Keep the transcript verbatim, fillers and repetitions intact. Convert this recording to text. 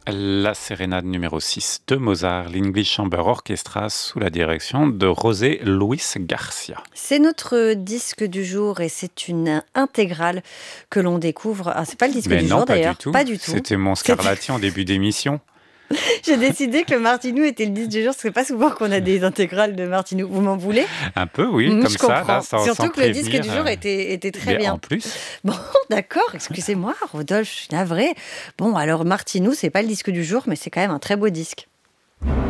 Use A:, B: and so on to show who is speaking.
A: La sérénade numéro six de Mozart, l'English Chamber Orchestra sous la direction de José Luis Garcia.
B: C'est notre disque du jour et c'est une intégrale que l'on découvre. Ah, c'est pas le disque
A: Mais
B: du
A: non,
B: jour
A: pas du
B: d'ailleurs,
A: tout.
B: pas du tout.
A: C'était mon
B: C'était-
A: Scarlatti en début d'émission.
B: J'ai décidé que le Martinou était le disque du jour. C'est pas souvent qu'on a des intégrales de Martinou. Vous m'en voulez?
A: Un peu, oui,
B: Mm,
A: comme
B: Je
A: ça,
B: comprends.
A: là, sans, sans
B: Surtout que le disque
A: prévenir.
B: du jour
A: euh,
B: était, était très
A: mais
B: bien.
A: en plus,
B: Bon, d'accord, excusez-moi, Rodolphe, je suis navrée. Bon, alors Martinou, c'est pas le disque du jour, mais c'est quand même un très beau disque.